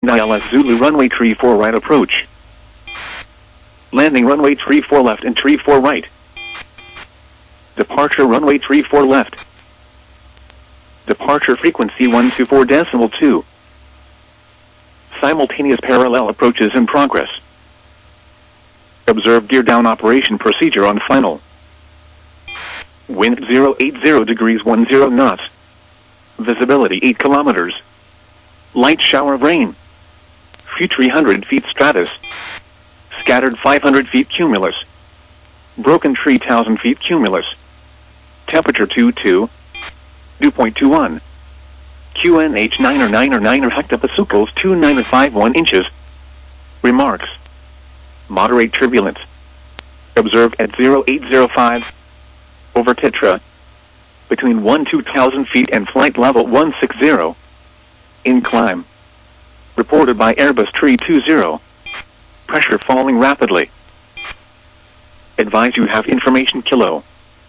ILS Zulu runway 34 right approach. Landing runway 34 left and 34 right. Departure runway 34 left. Departure frequency 124.2. Simultaneous parallel approaches in progress. Observe gear down operation procedure on final. Wind 080 degrees 10 knots. Visibility 8 kilometers. Light shower of rain. Few 300 feet stratus. Scattered 500 feet cumulus. Broken tree 1000 feet cumulus. Temperature 22. Dew point 21. QNH 9 or 9 or 9 or hectopascals 2951 inches. Remarks. Moderate turbulence. Observed at 0805. Over Tetra. Between 1-2,000 feet and flight level 160. In climb. Reported by Airbus 320. Pressure falling rapidly. Advise you have information kilo.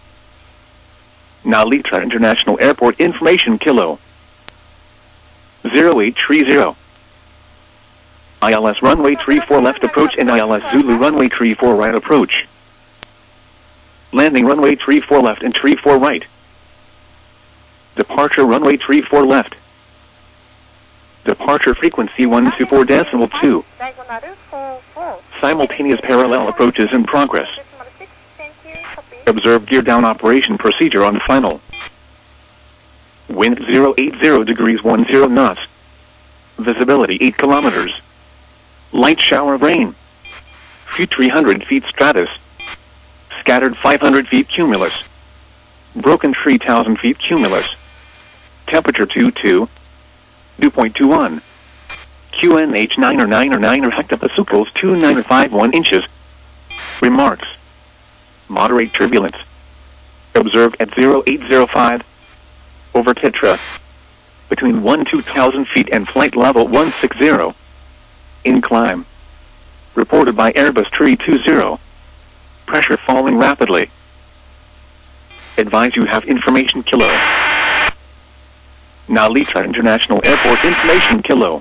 Nalitra International Airport information kilo. 0830. ILS runway 34 left approach and ILS Zulu runway 34 right approach. Landing runway 34 left and 34 right. Departure runway 34 left. Departure frequency 124.2. Simultaneous parallel approaches in progress. Observe gear down operation procedure on final. Wind 080 degrees 10 knots. Visibility 8 kilometers. Light shower of rain. Few 300 feet stratus. Scattered 500 feet cumulus. Broken tree 1000 feet cumulus. Temperature 22. Dew point 21. QNH 9 or 9 or 9 or hectopascals 2951 inches. Remarks. Moderate turbulence. Observed at 0805. Over Tetra. Between 1-2,000 feet and flight level 160. In climb. Reported by Airbus 320. Pressure falling rapidly. Advise you have information kilo. Nalitra International Airport information kilo.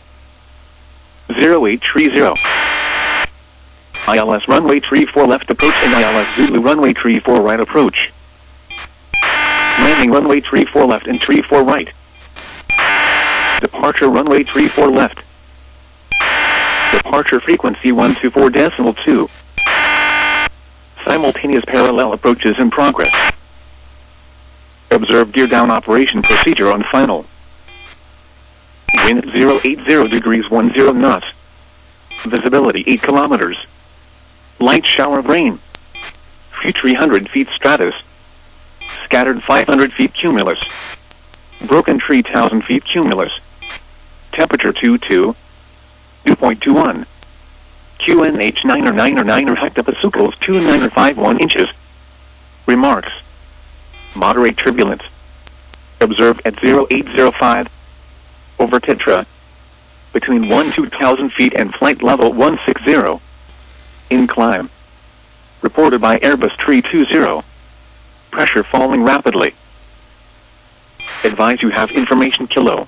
0830. ILS runway 34 left approach and ILS Zulu runway 34 right approach. Landing runway 34 left and 34 right. Departure runway 34 left. Departure frequency 124.2. Simultaneous parallel approaches in progress. Observe gear down operation procedure on final. Wind 080 degrees 10 knots. Visibility 8 kilometers. Light shower of rain. Few 300 feet stratus. Scattered 500 feet cumulus. Broken tree 1000 feet cumulus. Temperature 22. Dew point 21. QNH 9 or 9 or 9 or hectopascals 2951 inches. Remarks. Moderate turbulence. Observed at 0805. Over Tetra. Between 1-2,000 feet and flight level 160. In climb. Reported by Airbus 320. Pressure falling rapidly. Advise you have information kilo.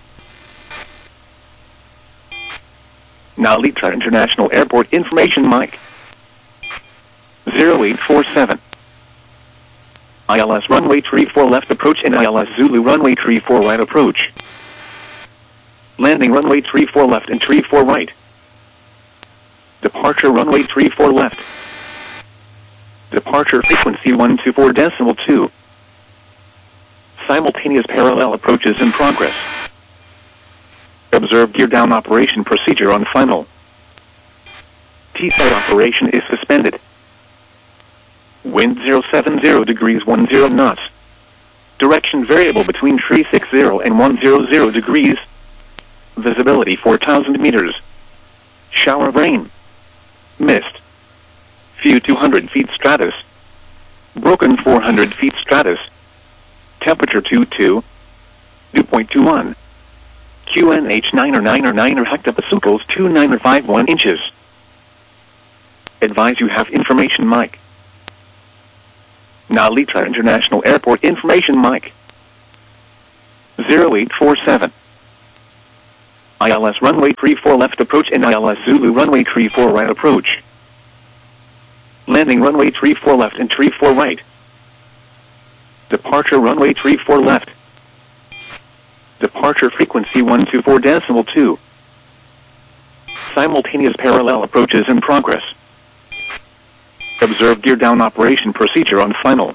Nalitra International Airport information mic. 0847. ILS runway 34 left approach and ILS Zulu runway 34 right approach. Landing runway 34 left and 34 right. Departure runway 34 left. Departure frequency 124.2. Simultaneous parallel approaches in progress. Observe gear down operation procedure on final. T-side operation is suspended. Wind 070 degrees 10 knots. Direction variable between 360 and 100 degrees. Visibility 4,000 meters. Shower of rain. Mist. Few 200 feet stratus. Broken 400 feet stratus. Temperature 22. Dew point 21. QNH 9 or 9 or 9 or hectopascals 2951 inches. Advise you have information mic. Nalitra International Airport information mic. 0847. ILS runway 34 left approach and ILS Zulu runway 34 right approach. Landing runway 34 left and 34 right. Departure runway 34 left. Departure frequency 124.2. Simultaneous parallel approaches in progress. Observe gear down operation procedure on final.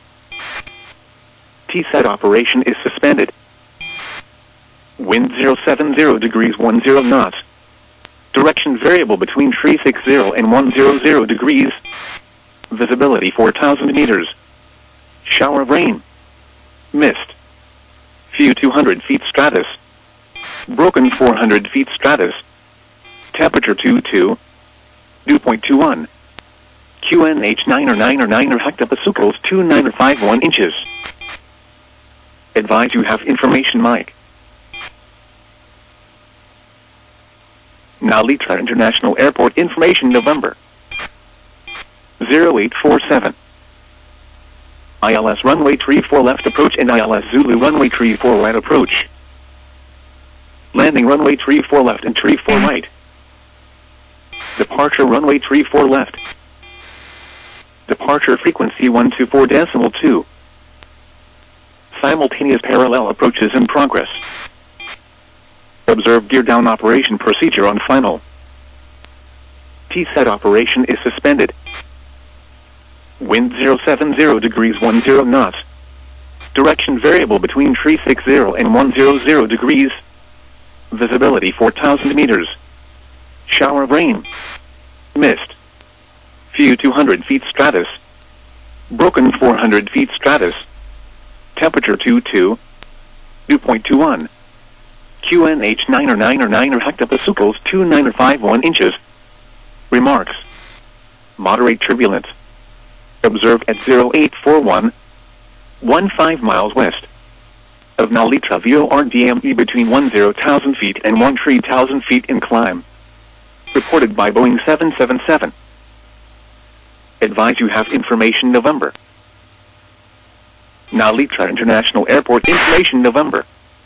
TSET operation is suspended. Wind 070 degrees 10 knots. Direction variable between 360 and 100 degrees. Visibility 4,000 meters. Shower of rain. Mist. Few 200 feet stratus. Broken 400 feet stratus. Temperature 22. Dew point 21. QNH 9 or hectopascals 2951 inches. Advise you have information mic. Nalitra International Airport information November 0847. ILS runway 34 left approach and ILS Zulu runway 34 right approach. Landing runway 34 left and 34 right. Departure runway 34 left. Departure frequency 124.2. Simultaneous parallel approaches in progress. Observe gear down operation procedure on final. TSET operation is suspended. Wind 070 degrees 10 knots. Direction variable between 360 and 100 degrees. Visibility 4,000 meters. Shower of rain. Mist. Few 200 feet stratus. Broken 400 feet stratus. Temperature 22. Dew point 21. QNH 9 or hectopascals 2951 inches. Remarks. Moderate turbulence. Observed at 0841. 15 miles west of Nalitra VORDME between 10,000 feet and 13,000 feet in climb. Reported by Boeing 777. Advise you have information November. Nalitra International Airport information November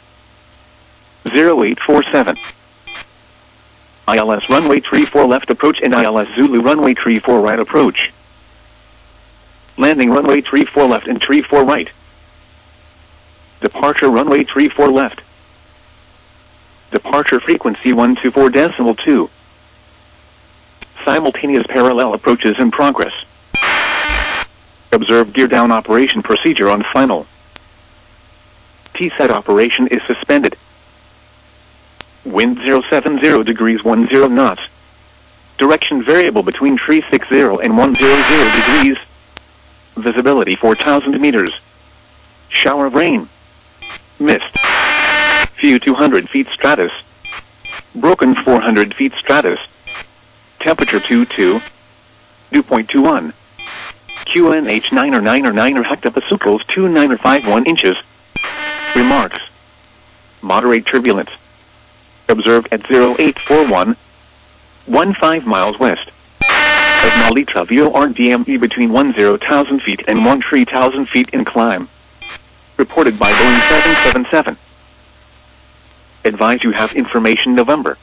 0847. ILS runway 34 left approach and ILS Zulu runway 34 right approach. Landing runway 34 left and 34 right. Departure runway 34 left. Departure frequency 124.2. Simultaneous parallel approaches in progress. Observe gear down operation procedure on final. TSET operation is suspended. Wind 070 degrees 10 knots. Direction variable between 360 and 100 degrees. Visibility 4,000 meters. Shower of rain. Mist. Few 200 feet stratus. Broken 400 feet stratus. Temperature 22. Dew point 21. QNH 9 or hectopascals 2951 inches. Remarks. Moderate turbulence. Observed at 0841. 15 miles west of Nalitra VORDME between 10,000 feet and 13,000 feet in climb. Reported by Boeing 777. Advise you have information November.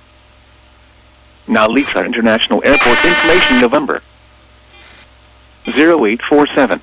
Nalitra International Airport information November 0847.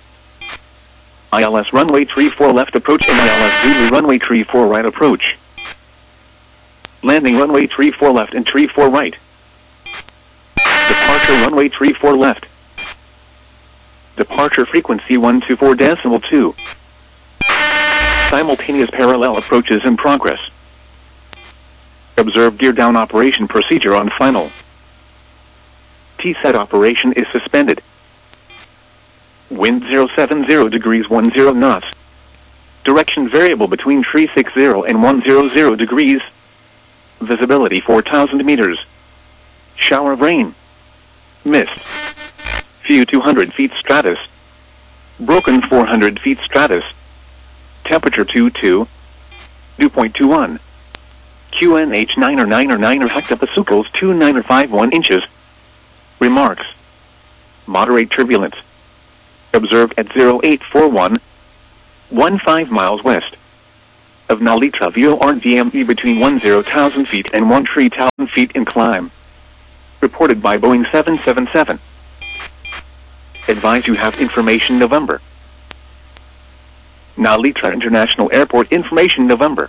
ILS runway 34 left approach and ILS Zulu runway 34 right approach. Landing runway 34 left and 34 right. Departure runway 34 left. Departure frequency 124.2. Simultaneous parallel approaches in progress. Observe gear down operation procedure on final. TSET operation is suspended. Wind 070 degrees 10 knots. Direction variable between 360 and 100 degrees. Visibility 4,000 meters. Shower of rain. Mist. Few 200 feet stratus. Broken 400 feet stratus. Temperature 22. Dew point 21. QNH 9 or hectopascals 2951 inches. Remarks. Moderate turbulence. Observed at 0841. 15 miles west of Nalita View RDME between 10,000 feet and 13,000 feet in climb. Reported by Boeing 777. Advise you have information November. Nalita International Airport information November.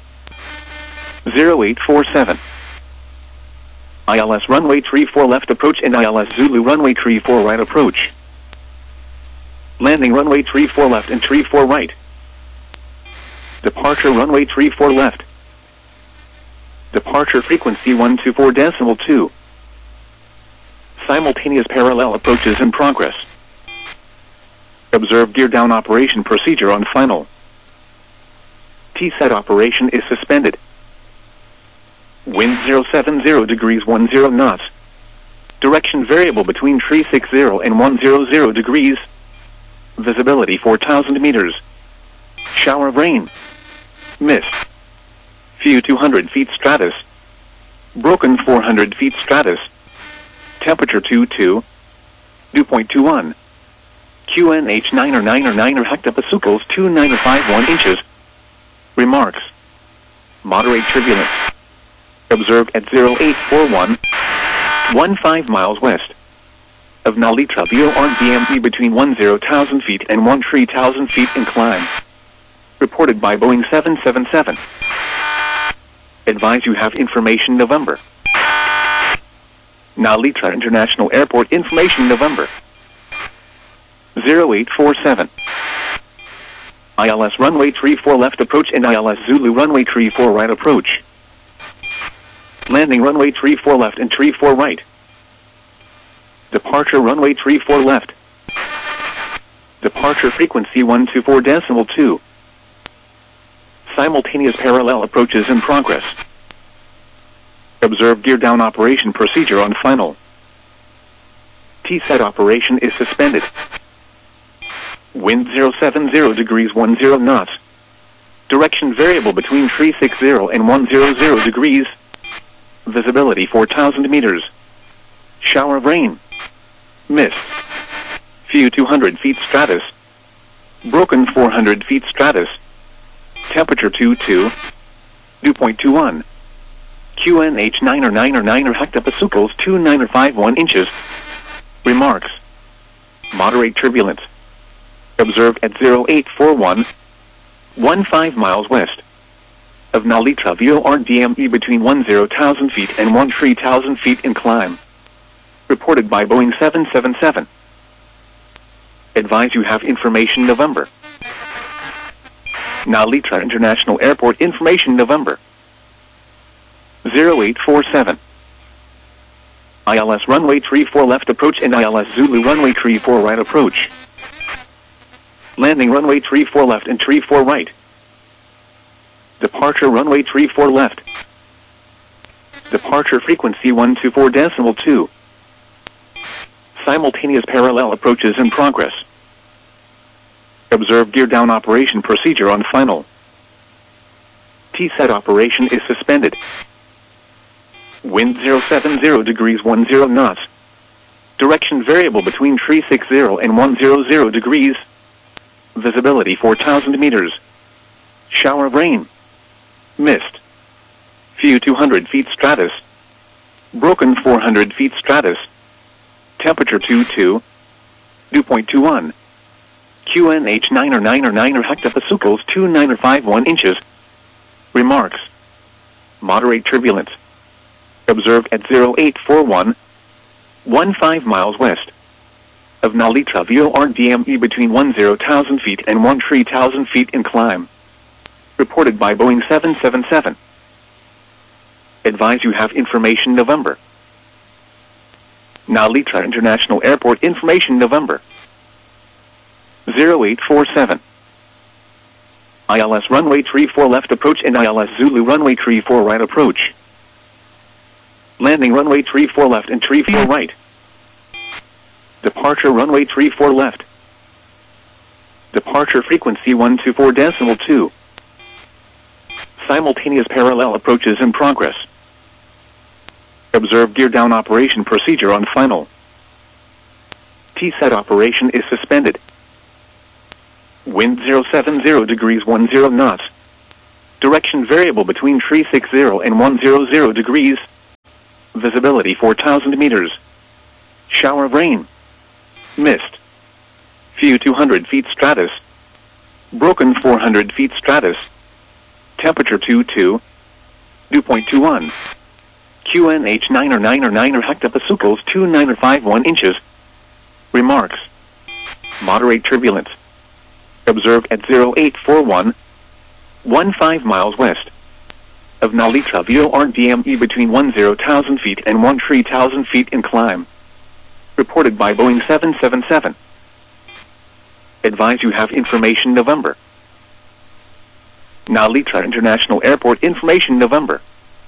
0847. ILS runway 34 left approach and ILS Zulu runway 34 right approach. Landing runway 34 left and 34 right. Departure runway 34 left. Departure frequency 124.2. Simultaneous parallel approaches in progress. Observe gear down operation procedure on final. T-set operation is suspended. Wind 070 degrees 10 knots. Direction variable between 360 and 100 degrees. Visibility 4,000 meters. Shower of rain. Mist. Few 200 feet stratus. Broken 400 feet stratus. Temperature 22. Dew point 21. QNH 9 or hectopascals 2951 inches. Remarks. Moderate turbulence. Observed at 0841, 15 miles west of Nalita View RDME between 10,000 feet and 13,000 feet in climb. Reported by Boeing 777. Advise you have information November. Nalita International Airport information November. 0847. ILS runway 34 left approach and ILS Zulu runway 34 right approach. Landing runway 34 left and 34 right. Departure runway 34 left. Departure frequency 124.2. Simultaneous parallel approaches in progress. Observe gear down operation procedure on final. T-set operation is suspended. Wind 070 degrees 10 knots. Direction variable between 360 and 100 degrees. Visibility 4,000 meters. Shower of rain. Mist. Few 200 feet stratus. Broken 400 feet stratus. Temperature 22. Dew point 21. QNH 9 or hectopascals 2951 inches. Remarks. Moderate turbulence. Observed at 0841, 15 miles west of Nalita View RDME between 10,000 feet and 13,000 feet in climb. Reported by Boeing 777. Advise you have information November. Nalita International Airport information November. 0847. ILS runway 34 left approach and ILS Zulu runway 34 right approach. Landing runway 34 left and 34 right. Departure runway 34 left. Departure frequency 124.2. Simultaneous parallel approaches in progress. Observe gear down operation procedure on final. T-set operation is suspended. Wind 070 degrees 10 knots. Direction variable between 360 and 100 degrees. Visibility 4,000 meters. Shower of rain. Mist. Few 200 feet stratus. Broken 400 feet stratus. Temperature 22. Dew point 21. QNH 9 or hectopascals 2951 inches. Remarks. Moderate turbulence. Observed at 0841, 15 miles west of Nalita View RDME between 10,000 feet and 13,000 feet in climb. Reported by Boeing 777. Advise you have information November. Nalita International Airport information November. 0847. ILS runway 34 left approach and ILS Zulu runway 34 right approach. Landing runway 34 left and 34 right. Departure runway 34 left. Departure frequency 124.2. Simultaneous parallel approaches in progress. Observe gear down operation procedure on final. T-set operation is suspended. Wind 070 degrees 10 knots. Direction variable between 360 and 100 degrees. Visibility 4,000 meters. Shower of rain. Mist. Few 200 feet stratus. Broken 400 feet stratus. Temperature 22. Dew point 21. QNH 9 or hectopascals 2951 inches. Remarks. Moderate turbulence. Observed at 0841. 15 miles west of Nalita VORDME between 10,000 feet and 13,000 feet in climb. Reported by Boeing 777. Advise you have information November. Nalita International Airport information November.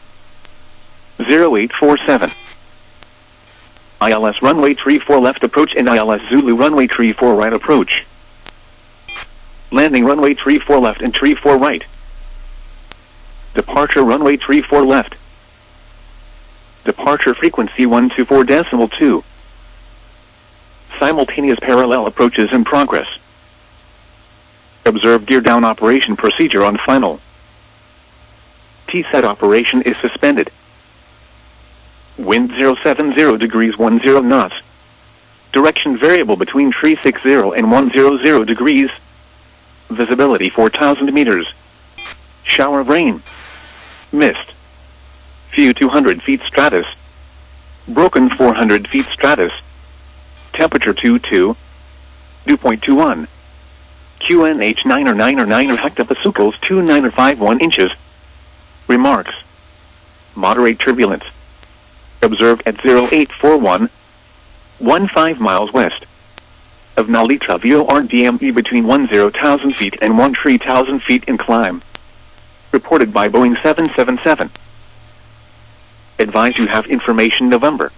0847. ILS runway 34 left approach and ILS Zulu runway 34 right approach. Landing runway 34 left and 34 right. Departure runway 34 left. Departure frequency 124.2. Simultaneous parallel approaches in progress. Observe gear down operation procedure on final. T-set operation is suspended. Wind 070 degrees 10 knots. Direction variable between 360 and 100 degrees. Visibility 4,000 meters. Shower of rain. Mist. Few 200 feet stratus. Broken 400 feet stratus. Temperature 22. Dew point 21. QNH 9 or hectopascals 2951 inches. Remarks. Moderate turbulence. Observed at 0841. 15 miles west of Nalita VORDME between 10,000 feet and 13,000 feet in climb. Reported by Boeing 777. Advise you have information November.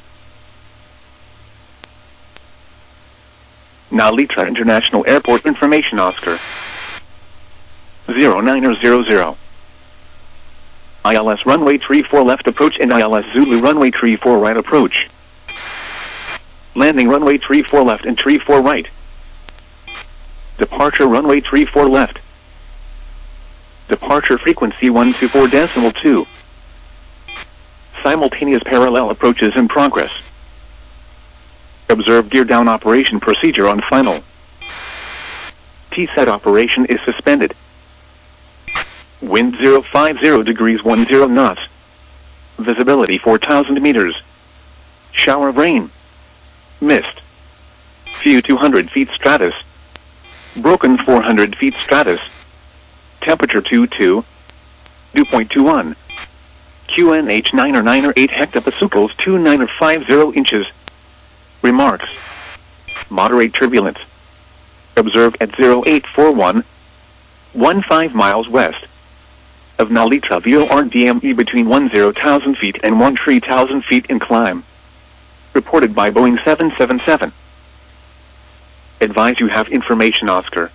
Nalita International Airport information Oscar. 0900. ILS runway 34 left approach and ILS Zulu runway 34 right approach. Landing runway 34 left and 34 right. Departure runway 34 left. Departure frequency 124.2. Simultaneous parallel approaches in progress. Observe gear down operation procedure on final. T-set operation is suspended. Wind 050 degrees 10 knots. Visibility 4,000 meters. Shower of rain. Mist. Few 200 feet stratus. Broken 400 feet stratus. Temperature 22. Dew point 21. QNH 9 or 8 hectopascals 2950 inches. Remarks. Moderate turbulence. Observed at 0841. 15 miles west of Nalita VORDME between 10,000 feet and 13,000 feet in climb. Reported by Boeing 777. Advise you have information Oscar.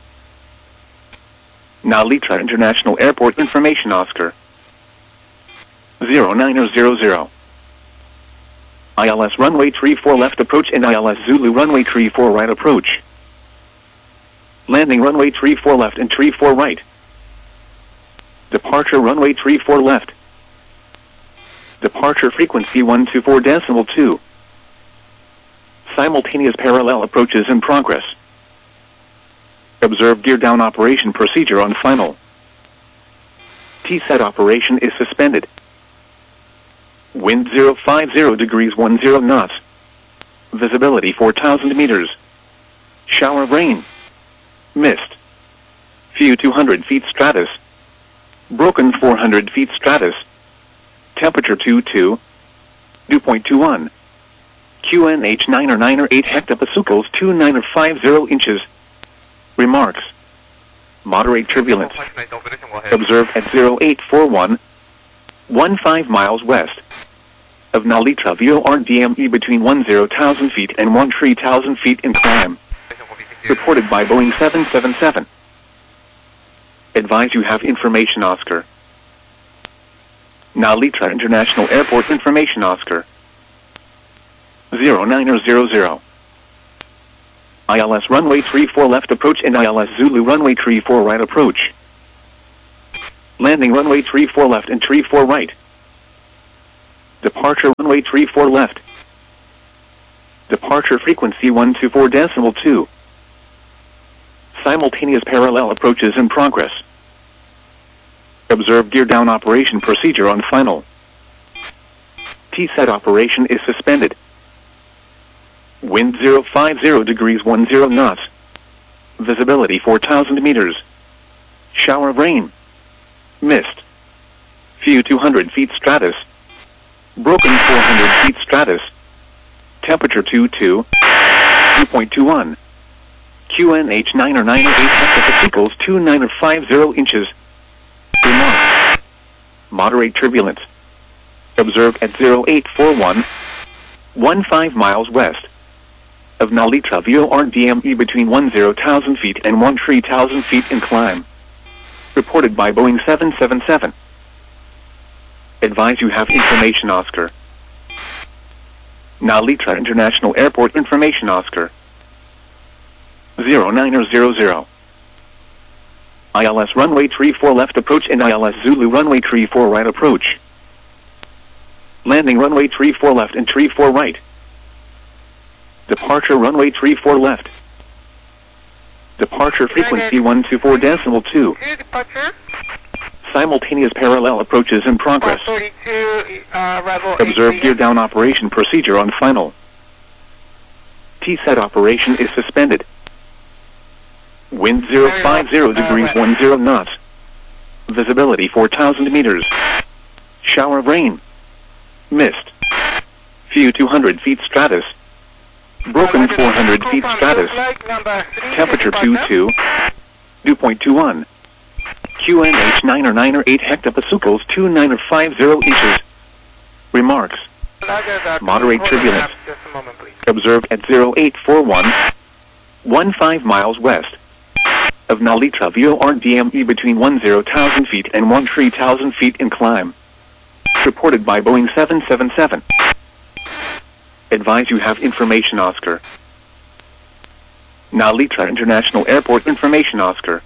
Nalita International Airport information Oscar. 0900. ILS runway 34 left approach and ILS Zulu runway 34 right approach. Landing runway 34 left and 34 right. Departure runway 34 left. Departure frequency 124.2. Simultaneous parallel approaches in progress. Observe gear down operation procedure on final. T-set operation is suspended. Wind 050 degrees 10 knots. Visibility 4,000 meters. Shower of rain. Mist. Few 200 feet stratus. Broken 400 feet stratus. Temperature 22. Dew point 21. QNH 9 or 8 hectopascals 2950 inches. Remarks. Moderate turbulence. Observed at 0841. 15 miles west of Nalita VORDME between 10,000 feet and 13,000 feet in climb. Reported by Boeing 777. Advise you have information Oscar. Nalita International Airport information Oscar. 0900. ILS runway 34 left approach and ILS Zulu runway 34 right approach. Landing runway 34 left and 34 right. Departure runway 34 left. Departure frequency 124.2. Simultaneous parallel approaches in progress. Observe gear down operation procedure on final. T-set operation is suspended. Wind 050 degrees 10 knots. Visibility 4,000 meters. Shower of rain. Mist. Few 200 feet stratus. Broken 400 feet stratus. Temperature 2.21. QNH 9 or 9 or 8 hectopascals 29 or 50 inches. Remark. Moderate turbulence. Observed at 0841, 15 miles west of Nalita VORDME between 10,000 feet and 13,000 feet in climb. Reported by Boeing 777. Advise you have information Oscar. Nalita International Airport information Oscar. 0900. ILS runway 34 left approach and ILS Zulu runway 34 right approach. Landing runway 34 left and 34 right. Departure runway 34 left. Departure frequency 124.2. Departure. Simultaneous parallel approaches in progress. 42, Observe gear down operation procedure on final. T-set operation is suspended. Wind 050 degrees 10 knots. Visibility 4,000 meters. Shower of rain. Mist. Few 200 feet stratus. Broken 400 feet stratus. Temperature 2.21. QNH 9 or 9 or 8 hectopascals 29 or 50 inches. Remarks. Moderate turbulence. Observed at 0841, 15 miles west of Nalita VORDME between 10,000 feet and 13,000 feet in climb. Reported by Boeing 777. Advise you have information Oscar. Nalita International Airport information Oscar.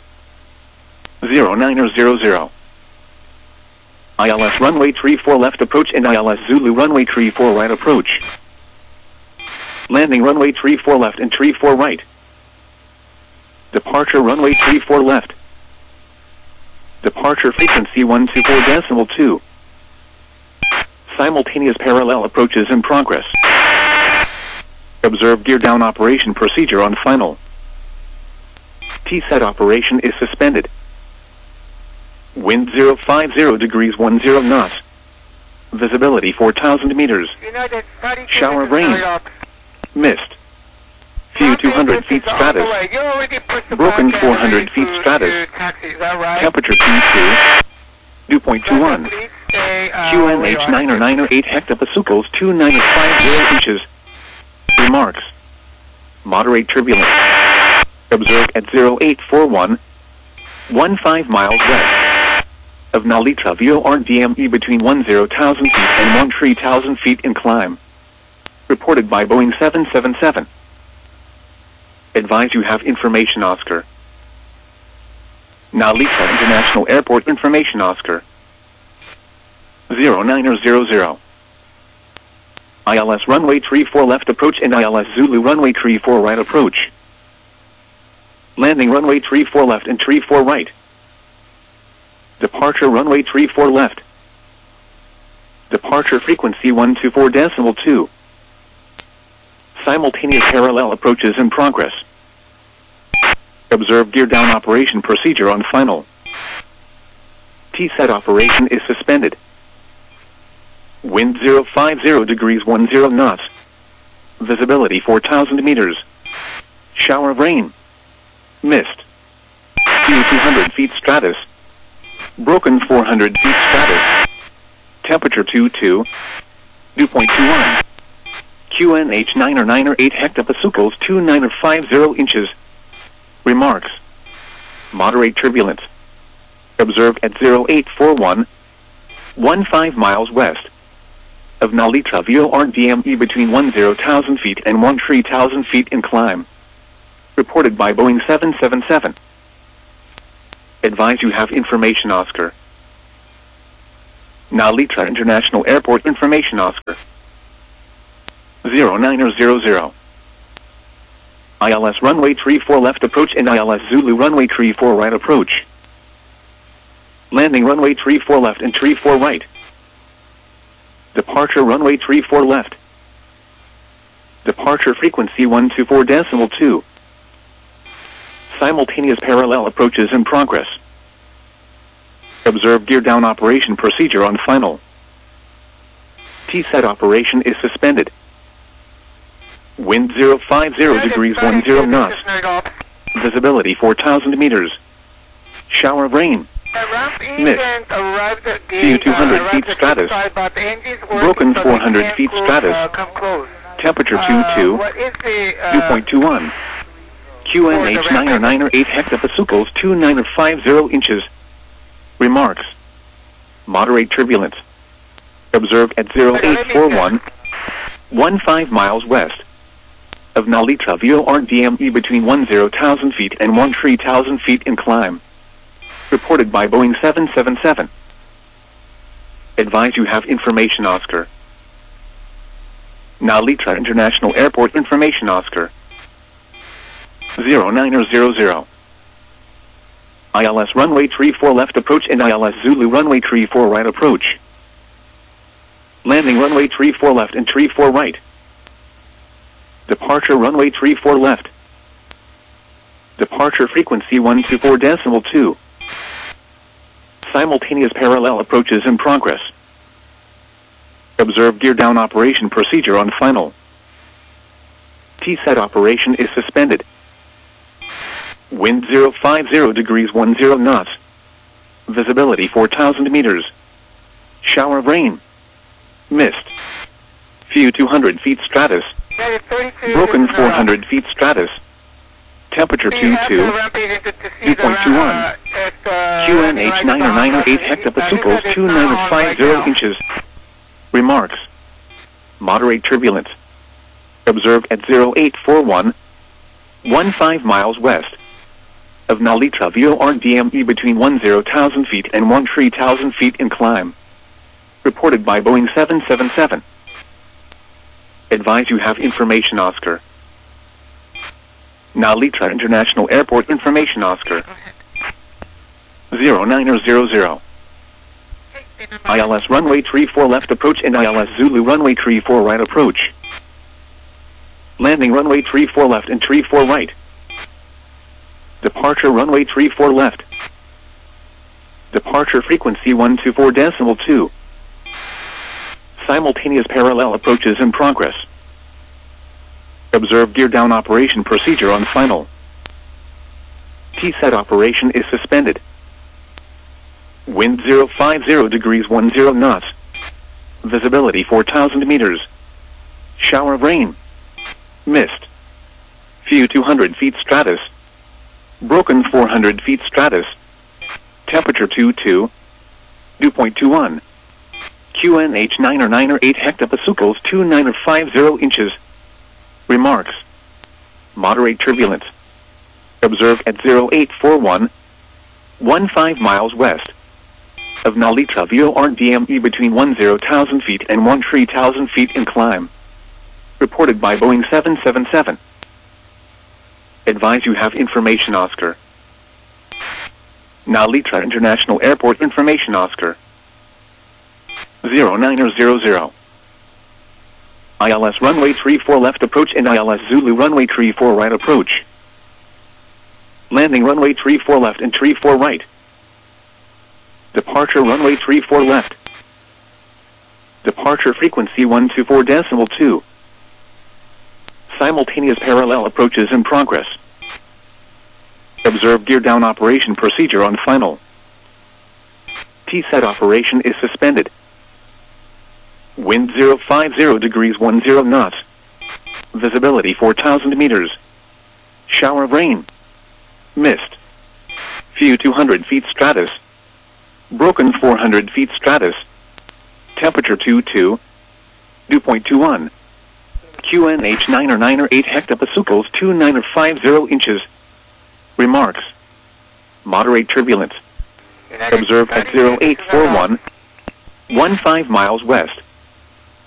0900. ILS runway 34 left approach and ILS Zulu runway 34 right approach. Landing runway 34 left and 34 right. Departure runway 34 left. Departure frequency 124.2. Simultaneous parallel approaches in progress. Observe gear down operation procedure on final. T-set operation is suspended. Wind 050 degrees 10 knots. Visibility 4,000 meters. Shower of rain. Mist. Few 200 feet stratus. Broken 400 feet stratus. Temperature 2.21. QNH 9 or 9 or 8 hectopascals 29 or 50 inches. Remarks. Moderate turbulence. Observed at 0841, 15 miles west of Nalita VORDME between 10,000 feet and 13,000 feet in climb. Reported by Boeing 777. Advise you have information Oscar. Nalita International Airport information Oscar. 0900. ILS runway 34 left approach and ILS Zulu runway 34 right approach. Landing runway 34 left and 34 right. Departure runway 34 left. Departure frequency 124.2. Simultaneous parallel approaches in progress. Observe gear down operation procedure on final. T-set operation is suspended. Wind 050 degrees 10 knots. Visibility 4,000 meters. Shower of rain. Mist. Few 200 feet stratus. Broken 400 feet stratus. Temperature 2.21. QNH 9 or 9 or 8 hectopascals 29 or 50 inches. Remarks. Moderate turbulence. Observed at 0841, 15 miles west of Nalita VORDME between 10,000 feet and 13,000 feet in climb. Reported by Boeing 777. Advise you have information, Oscar. Narita International Airport information, Oscar. 0900. ILS runway 34 left approach and ILS Zulu runway 34 right approach. Landing runway 34 left and 34 right. Departure runway 34 left. Departure frequency 124.2. Simultaneous parallel approaches in progress. Observe gear down operation procedure on final. T-set operation is suspended. Wind 050 degrees 10 knots. Visibility 4,000 meters. Shower of rain. Mist. View 200 feet stratus. Broken 400 feet stratus. Temperature 22. Dew point 21. QNH 998 hectopascals 2950 inches. Remarks. Moderate turbulence. Observed at 0841. 15 miles west of Narita VORDME between 10,000 feet and 13,000 feet in climb. Reported by Boeing 777. Advise you have information, Oscar. Narita International Airport information, Oscar. 0900. ILS runway 34 left approach and ILS Zulu runway 34 right approach. Landing runway 34 left and 34 right. Departure runway 34 left. Departure frequency 124.2. Simultaneous parallel approaches in progress. Observe gear down operation procedure on final. T-set operation is suspended. Wind 050 degrees 10 knots. Visibility 4,000 meters. Shower of rain. Mist. View 200 feet stratus. Broken 400 feet stratus. Temperature 22. Dew point 21. QNH 998 hectopascals 2950 inches. Remarks. Moderate turbulence. Observed at 0841. 15 miles west of Narita VORDME between 10,000 feet and 13,000 feet in climb. Reported by Boeing 777. Advise you have information, Oscar. Narita International Airport information, Oscar. 0900. ILS runway 34 left approach and ILS Zulu runway 34 right approach. Landing runway 34 left and 34 right. Departure runway 34 left. Departure frequency 124.2. Simultaneous parallel approaches in progress. Observe gear down operation procedure on final. T-set operation is suspended. Wind 050 degrees 10 knots. Visibility 4,000 meters. Shower of rain. Mist. View 200 feet stratus. Broken 400 feet stratus. Temperature 22. Dew point 21. QNH 998 hectopascals 2950 inches. Remarks. Moderate turbulence. Observed at 0841. 15 miles west of Narita VORDME between 10,000 feet and 13,000 feet in climb. Reported by Boeing 777. Advise you have information, Oscar. Narita International Airport information, Oscar. 0900. ILS runway 34 left approach and ILS Zulu runway 34 right approach. Landing runway 34 left and 34 right. Departure runway 34 left. Departure frequency 124.2. Simultaneous parallel approaches in progress. Observe gear down operation procedure on final. T-set operation is suspended. Wind 050 degrees 10 knots. Visibility 4,000 meters. Shower of rain. Mist. View 200 feet stratus. Broken 400 feet stratus. Temperature 22. Dew point 21. QNH 998 hectopascals 2950 inches. Remarks. Moderate turbulence. United Observed at 96 is 0841, 15 miles west.